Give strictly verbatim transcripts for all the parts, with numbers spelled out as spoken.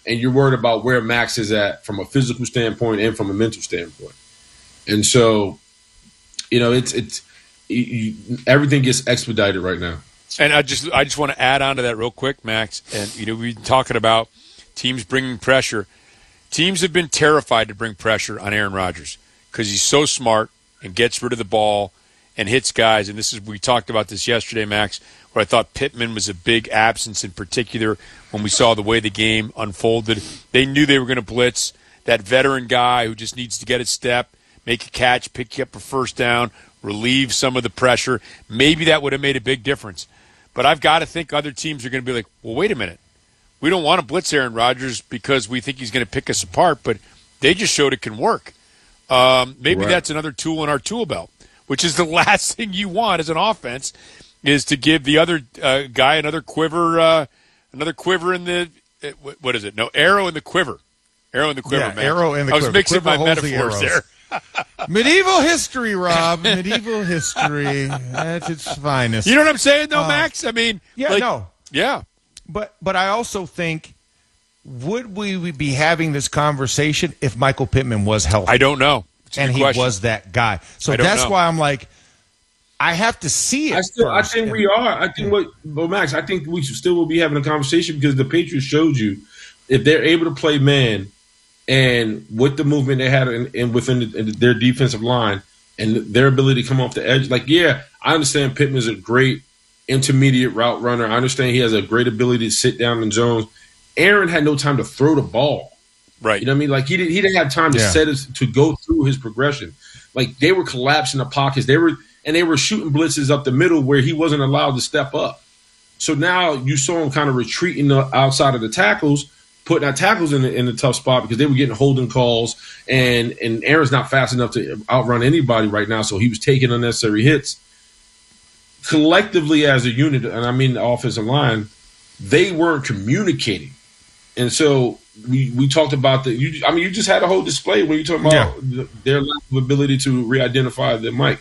and you're worried about where Max is at from a physical standpoint and from a mental standpoint. And so, you know, it's it's you, everything gets expedited right now. And I just I just want to add on to that real quick, Max. And you know, we've been talking about teams bringing pressure. Teams have been terrified to bring pressure on Aaron Rodgers because he's so smart and gets rid of the ball and hits guys. And this is we talked about this yesterday, Max, where I thought Pittman was a big absence in particular when we saw the way the game unfolded. They knew they were going to blitz that veteran guy who just needs to get a step, make a catch, pick you up a first down, relieve some of the pressure. Maybe that would have made a big difference. But I've got to think other teams are going to be like, well, wait a minute. We don't want to blitz Aaron Rodgers because we think he's going to pick us apart, but they just showed it can work. Um, maybe right. That's another tool in our tool belt, which is the last thing you want as an offense is to give the other uh, guy another quiver, uh, another quiver in the uh, – what is it? No, arrow in the quiver. Arrow in the quiver, yeah, man. arrow in the I was quiver. mixing quiver my metaphors there. Medieval history, Rob. Medieval history at its finest. You know what I'm saying, though, uh, Max? I mean – Yeah, like, no. Yeah. But but I also think, would we be having this conversation if Michael Pittman was healthy? I don't know. And he question. was that guy. So I don't that's know. why I'm like, I have to see it. I still, I first. think we are. I think what, well, Max, I think we still will be having a conversation because the Patriots showed you if they're able to play man and with the movement they had in, in within the, in their defensive line and their ability to come off the edge. Like, yeah, I understand Pittman's a great intermediate route runner. I understand he has a great ability to sit down in zones. Aaron had no time to throw the ball. Right. You know what I mean? Like he didn't he didn't have time to yeah. set his to go through his progression. Like they were collapsing the pockets. They were and they were shooting blitzes up the middle where he wasn't allowed to step up. So now you saw him kind of retreating the, outside of the tackles, putting our tackles in the, in a tough spot because they were getting holding calls and and Aaron's not fast enough to outrun anybody right now, so he was taking unnecessary hits. Collectively as a unit, and I mean the offensive line, they weren't communicating. And so we, we talked about the you, I mean, you just had a whole display when you talk about yeah. the, their lack of ability to re-identify the mic.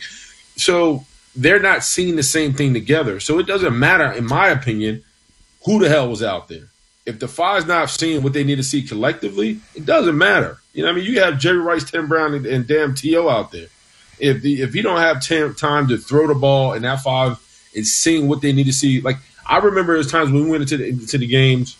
So they're not seeing the same thing together. So it doesn't matter, in my opinion, who the hell was out there. If the five's not seeing what they need to see collectively, it doesn't matter. You know what I mean? You have Jerry Rice, Tim Brown, and, and damn T O out there. If the, if you don't have t- time to throw the ball and that five is seeing what they need to see, like I remember there's times when we went into the, into the games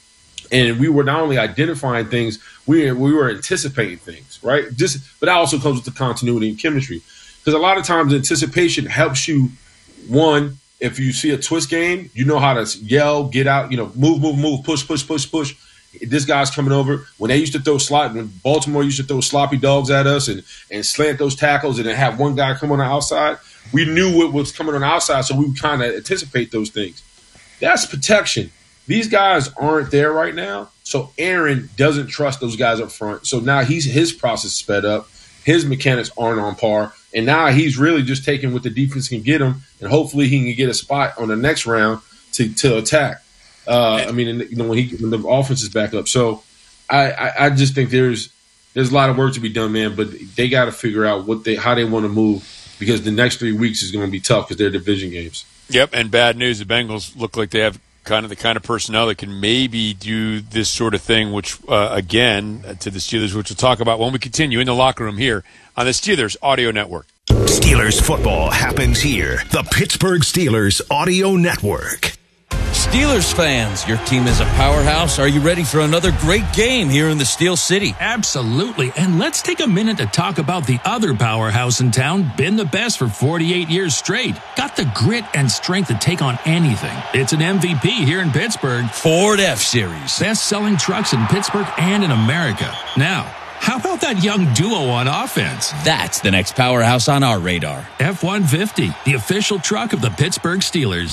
and we were not only identifying things, we we were anticipating things, right? Just, but that also comes with the continuity and chemistry, because a lot of times anticipation helps you. One, if you see a twist game, you know how to yell, get out, you know, move, move, move, push, push, push, push. This guy's coming over. When they used to throw slot, when Baltimore used to throw sloppy dogs at us and, and slant those tackles and then have one guy come on the outside, we knew what was coming on the outside, so we would kind of anticipate those things. That's protection. These guys aren't there right now, so Aaron doesn't trust those guys up front. So now he's his process sped up. His mechanics aren't on par, and now he's really just taking what the defense can get him, and hopefully he can get a spot on the next round to, to attack. Uh, I mean, you know, when he when the offense is back up, so I, I, I just think there's there's a lot of work to be done, man. But they got to figure out what they how they want to move, because the next three weeks is going to be tough because they're division games. Yep, and bad news: the Bengals look like they have kind of the kind of personnel that can maybe do this sort of thing. Which uh, again, to the Steelers, which we'll talk about when we continue in the locker room here on the Steelers Audio Network. Steelers football happens here. The Pittsburgh Steelers Audio Network. Steelers fans, your team is a powerhouse. Are you ready for another great game here in the Steel City? Absolutely. And let's take a minute to talk about the other powerhouse in town, been the best for forty-eight years straight. Got the grit and strength to take on anything. It's an M V P here in Pittsburgh. Ford F-Series. Best-selling trucks in Pittsburgh and in America. Now, how about that young duo on offense? That's the next powerhouse on our radar. F one fifty, the official truck of the Pittsburgh Steelers.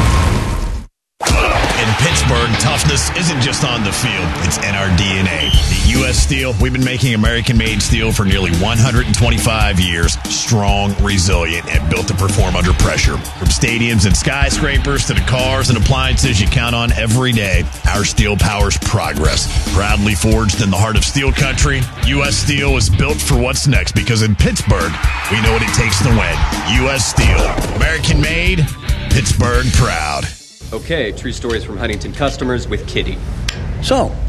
In Pittsburgh, toughness isn't just on the field, it's in our D N A. At U S Steel, we've been making American-made steel for nearly one hundred twenty-five years. Strong, resilient, and built to perform under pressure. From stadiums and skyscrapers to the cars and appliances you count on every day, our steel powers progress. Proudly forged in the heart of steel country, U S Steel is built for what's next, because in Pittsburgh, we know what it takes to win. U S Steel. American-made, Pittsburgh proud. Okay, true stories from Huntington customers with Kitty. So,